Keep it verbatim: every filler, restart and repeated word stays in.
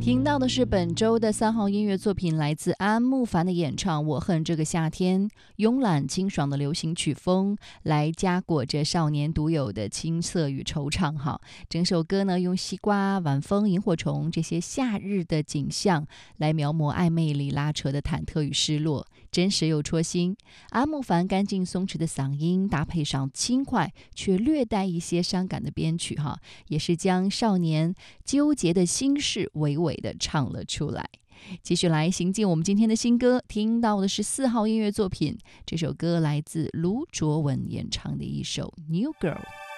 听到的是本周的三号音乐作品，来自安慕凡的演唱《我恨这个夏天》，慵懒清爽的流行曲风来夹裹着少年独有的青涩与惆怅。哈，整首歌呢用西瓜、晚风、萤火虫这些夏日的景象来描摹暧昧里拉扯的忐忑与失落，真实又戳心。安慕凡干净松弛的嗓音搭配上轻快却略带一些伤感的编曲，哈，也是将少年纠结的心事娓娓的唱了出来。继续来行进我们今天的新歌，听到的是四号音乐作品，这首歌来自卢卓文演唱的一首 New Girl。